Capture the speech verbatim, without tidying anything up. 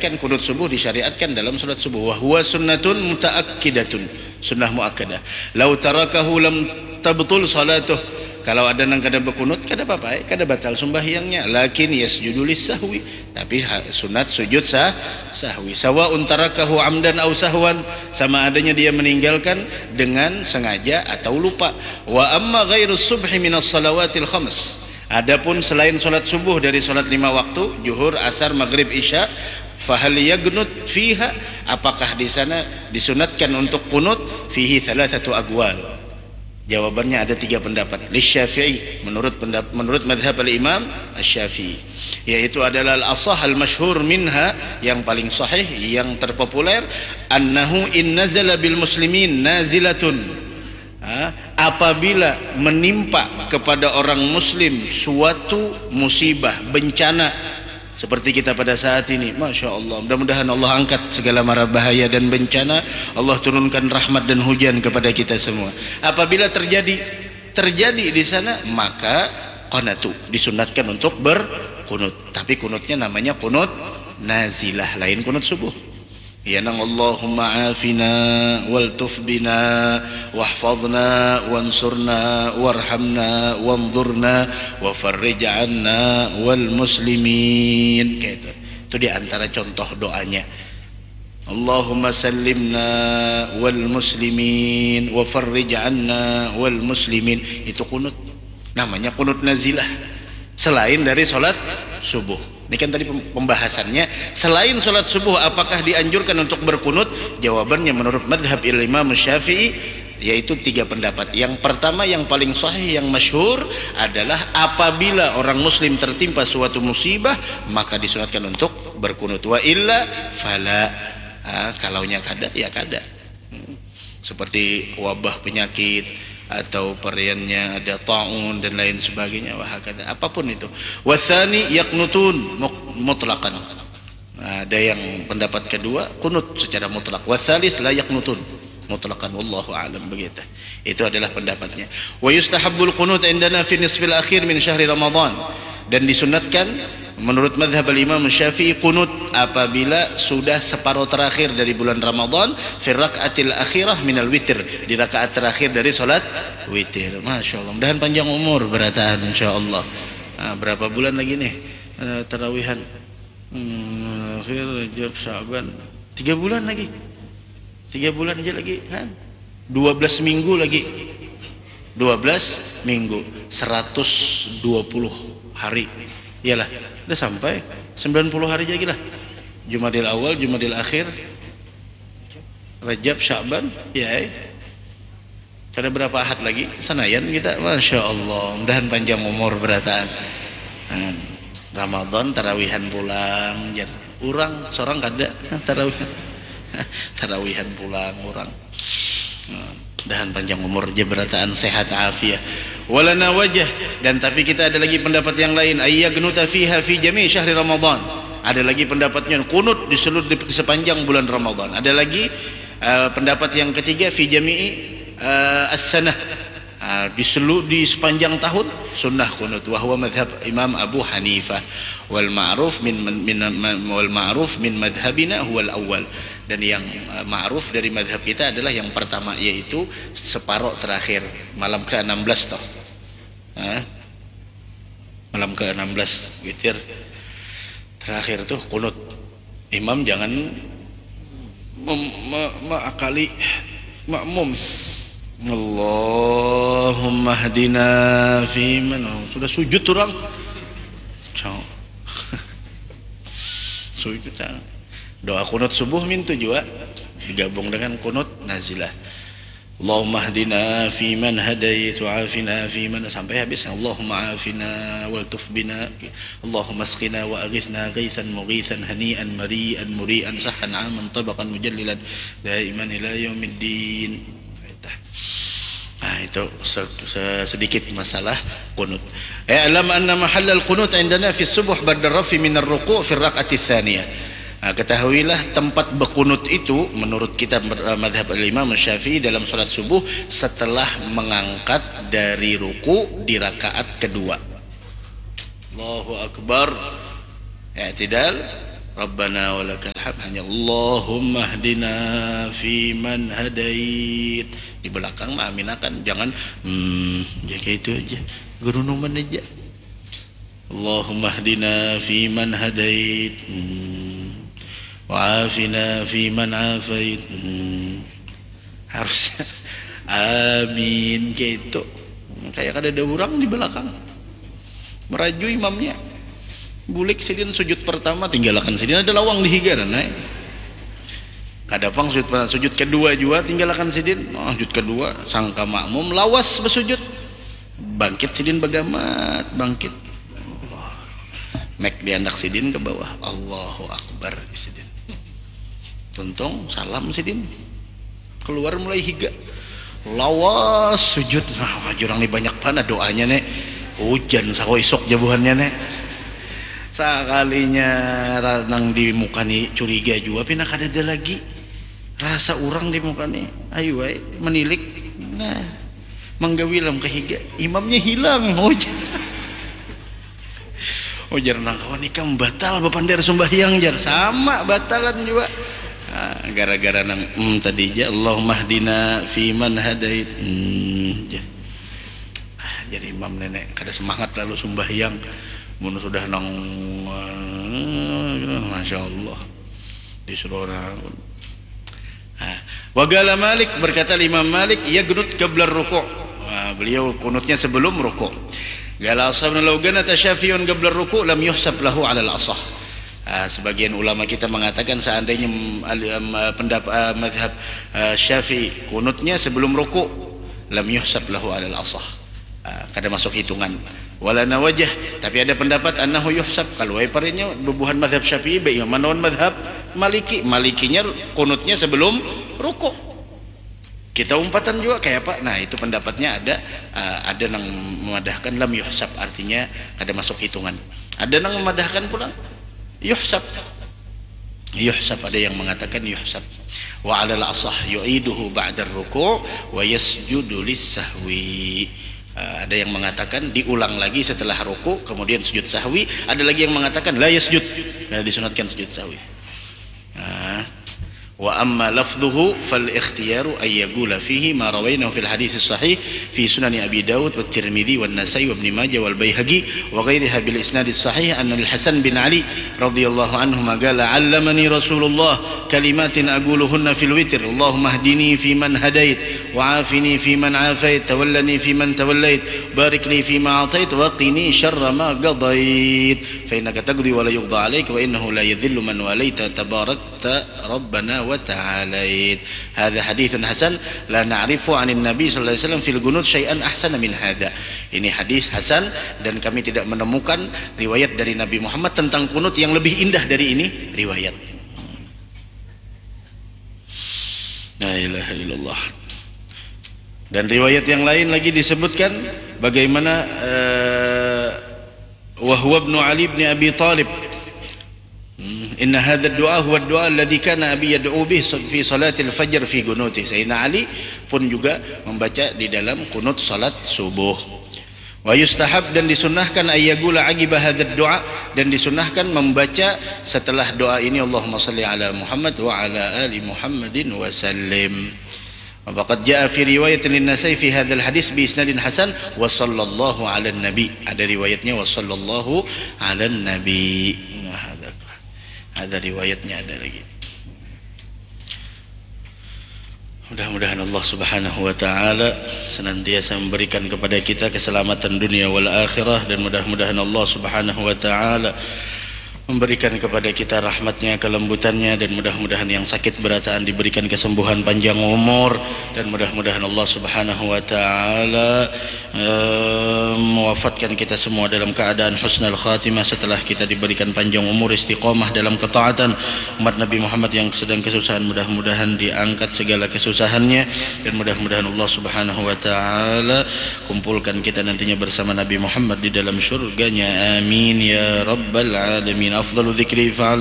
disyariatkan, kunut subuh disyariatkan dalam salat subuh. Wa huwa sunnatun mutaakkidatun, sunnah muakkadah. Lau tarakahu lam tabtul salatuh. Kalau ada nang kada berkunut kada apa-apa, eh, kada batal sembahyangnya. Lakin yasjudu lis-sahwi, tapi sunat sujud sah sahwi. Sawa'un tarakahu amdan aw sahwan, sama adanya dia meninggalkan dengan sengaja atau lupa. Wa amma ghairu subhi minas salawatil khams, adapun selain salat subuh dari salat lima waktu, zuhur, asar, maghrib, isya, fahal yagnut fiha, apakah di sana disunatkan untuk kunut? Fihi thalathatu aqwal. Jawabannya ada tiga pendapat. Lisyafi'i, menurut pendapat, menurut madhab al-imam asy-Syafi'i, yaitu adalah al-asah al-masyhur minha, yang paling sahih, yang terpopuler, annahu in nazala bil muslimin nazilatun, ha? Apabila menimpa kepada orang muslim suatu musibah, bencana seperti kita pada saat ini, Masya Allah, mudah-mudahan Allah angkat segala mara bahaya dan bencana, Allah turunkan rahmat dan hujan kepada kita semua. Apabila terjadi terjadi di sana, maka qanatu, disunatkan untuk berkunut, tapi kunutnya namanya kunut nazilah, lain kunut subuh. Ya nang Allahumma afina waltuf bina wahfadna wansurna warhamna wanzurna wafarrij anna wal muslimin, gitu. Itu diantara contoh doanya. Allahumma sallimna wal muslimin wafarrij anna wal muslimin, itu kunut, namanya kunut nazilah, selain dari salat subuh. Ini kan tadi pembahasannya, selain sholat subuh apakah dianjurkan untuk berkunut? Jawabannya menurut madhab Imam Syafi'i yaitu tiga pendapat. Yang pertama, yang paling sahih, yang masyhur adalah apabila orang muslim tertimpa suatu musibah maka disunatkan untuk berkunut. Wa illa fala, ah, kalaunya kada ya kada, hmm. Seperti wabah penyakit atau periannya ada ta'un dan lain sebagainya, wah kada, apapun itu. Watsani yaqnutun mutlaqan, ada yang pendapat kedua kunut secara mutlak. Watsalis la yaqnutun mutlaqan, wallahu a'lam, begitu. Itu adalah pendapatnya. Wa yustahabbul qunut indana fi nisfil akhir min syahri Ramadan, dan disunatkan menurut madhab al-imam Syafi'i kunut apabila sudah separuh terakhir dari bulan Ramadan, fi rakaatil akhirah minal witir, di rakaat terakhir dari salat witir. Masya Allah, mudahan panjang umur berataan insyaallah. Nah, berapa bulan lagi nih uh, tarawihan? Hmm, akhir Rajab Sya'ban, tiga bulan lagi, tiga bulan aja lagi kan, dua belas minggu lagi, dua belas minggu, seratus dua puluh hari, iyalah, udah sampai sembilan puluh hari lagi lah. Jumadil awal, Jumadil akhir, Rajab, Sya'ban, ya eh. Ada berapa ahad lagi sanayan kita, Masya Allah, mudahan panjang umur berataan. Nah, Ramadan tarawihan pulang, jar urang seorang kada tarawihan tarawihan pulang urang. Mudahan panjang umur, jeberataan, sehat afiah. Walana wajah, dan tapi kita ada lagi pendapat yang lain, ayyagnuta fiha fi jami' syahri Ramadan. Ada lagi pendapatnya kunut di seluruh di sepanjang bulan Ramadan. Ada lagi uh, pendapat yang ketiga, fi jami'i uh, as-sanah, uh, di seluruh di sepanjang tahun sunnah kunut. Wa huwa madhab Imam Abu Hanifah, wal ma'ruf min, min, min wal ma'ruf min madhabina huwal awwal. Dan yang uh, ma'ruf dari madhab kita adalah yang pertama, yaitu separuh terakhir malam ke enam belas toh. Uh, malam ke enam belas witir terakhir tuh kunut. Imam jangan mengakali makmum. Allahumma hdina fi man, sudah sujud orang. Ciao. Sujud. Doa kunut subuh mintu juga digabung dengan kunut nazilah. Allahumma hdina fi man hadait wa afina fi man, sampai habis. Allahumma afina wal tuf bina, Allahumma asqina wa aghithna ghaithan mughithan hani'an mari'an muri'an sahhan 'aman tabaqan mujallilan daiman ila yaumiddin. Nah, itu sedikit masalah kunut. Ya alam anna mahallal qunut indana fi subuh ba'da rafi min ar-ruku' fi ar-rak'ati tsaniyah. Nah, ketahuilah tempat berkunut itu menurut kita madhab al-imam Syafi'i dalam salat subuh setelah mengangkat dari ruku di rakaat kedua. Allahu akbar, i'tidal, Rabbana walakal hamd, hanya Allahumma hdina fi man hadait. Di belakang mah aminakan, jangan hmm ya kayak itu aja, gerunuman aja. Allahumma hdina fi man hadait, hmm, wa afina fi man afait, hmm. Harusnya amin kayak itu. Kayak ada orang di belakang meraju imamnya. Bulik sidin sujud pertama tinggalkan sidin, ada lawang di higaran eh. Kadapang sujud sujud kedua juga tinggalkan sidin. Oh, sujud kedua sangka makmum lawas bersujud. Bangkit sidin bagamat, bangkit. Mek diandak sidin ke bawah. Allahu akbar sidin. Tuntung salam sidin. Keluar mulai higa. Lawas sujud. Nah, jurang ini banyak pana doanya nih. Hujan sawo isok jabuhannya nih. Sekalinya ranang di muka nih curiga juga pindah kada ada lagi rasa orang di muka nih. Ayo ay, menilik nah menggawilam kehiga imamnya hilang. Hujan hujan nang kawan ikam batal bapandar sembahyang jar sama batalan juga nah, gara-gara nang mm, tadi aja Allahumma hdina fi man hadait mm, ah, jadi imam nenek kada semangat lalu sembahyang. Mun sudah nang Masya Allah disuruh orang. Wagala Malik, berkata Imam Malik, ia gunut qabla ruku'. Beliau kunutnya sebelum ruku'. Gala ashabna law ganata syafi'un qabla ruku' lam yuhsab lahu 'ala al-asah. Sebagian ulama kita mengatakan seandainya pendapat mazhab Syafi'i kunutnya sebelum ruku' lam yuhsab lahu 'ala al-asah. Kada masuk hitungan. Wala nawajah, tapi ada pendapat annahu yuhsab. Kalau ai parinya bebuhan mazhab Syafi'i bae manaon mazhab Maliki. Malikinya kunutnya sebelum rukuk. Kita umpatan juga kayak apa? Nah, itu pendapatnya ada uh, ada yang memadahkan lam yuhsab artinya kada masuk hitungan. Ada yang memadahkan pula yuhsab. Yuhsab ada yang mengatakan yuhsab. Wa 'alal asah yu'iduhu ba'da ar-ruku' wa yasjudu lis-sahwi. Uh, ada yang mengatakan diulang lagi setelah ruku kemudian sujud sahwi, ada lagi yang mengatakan la yasjud karena disunatkan sujud sahwi. Uh, wa amma lafdhuhu fal ikhtiyaru ay yaqula fihi ma rawainahu fil hadits sahih fi sunan Abi Dawud wa Tirmidzi wa Nasa'i wa Ibn Majah wal Baihaqi wa ghairiha bil isnad sahih anna al Hasan bin Ali radhiyallahu anhu qala 'allamani Rasulullah kalimatin aquluhunna fil witr Allahumma hdini fi man hadait wa 'afini fi man 'afait tawallani fi man tawallait barik li fi ma atait wa qini syarra ma qadait fa innaka taqdi wa la yuqda 'alaik wa innahu la yadhillu man walaita tabarakta rabbana wa ta'alait. Hadha hadithun hasan la na'rifu 'anil nabi sallallahu alaihi wasallam fil gunut syai'an ahsana min hadha. Ini hadis hasan dan kami tidak menemukan riwayat dari Nabi Muhammad tentang kunut yang lebih indah dari ini riwayat. La ilaha illallah. Dan riwayat yang lain lagi disebutkan bagaimana uh, wa huwa ibnu Ali bin Abi Talib. Inna hadha ad-du'a huwa ad-du'a alladhi kana Abi yad'u bih fi salatil fajr fi gunutih. Sayyidina Ali pun juga membaca di dalam kunut salat subuh. Wa yustahab dan disunnahkan ayyagula aqiba hadha ad-du'a dan disunnahkan membaca setelah doa ini Allahumma shalli ala Muhammad wa ala ali Muhammadin wa sallim. Waqad jaa fi riwayat lin-Nasa'i fi hadzal hadis bi isnadin hasan wa sallallahu ala nabi. Ada riwayatnya wa sallallahu ala nabi. Ada riwayatnya ada lagi. Mudah-mudahan Allah Subhanahu wa taala senantiasa memberikan kepada kita keselamatan dunia wal akhirah dan mudah-mudahan Allah Subhanahu wa taala memberikan kepada kita rahmatnya, kelembutannya dan mudah-mudahan yang sakit berataan diberikan kesembuhan panjang umur dan mudah-mudahan Allah Subhanahu wa taala uh, mewafatkan kita semua dalam keadaan husnul khatimah setelah kita diberikan panjang umur, istiqomah dalam ketaatan. Umat Nabi Muhammad yang sedang kesusahan mudah-mudahan diangkat segala kesusahannya dan mudah-mudahan Allah Subhanahu wa taala kumpulkan kita nantinya bersama Nabi Muhammad di dalam syurganya, amin ya rabbal alamin. أفضل ذكره فعل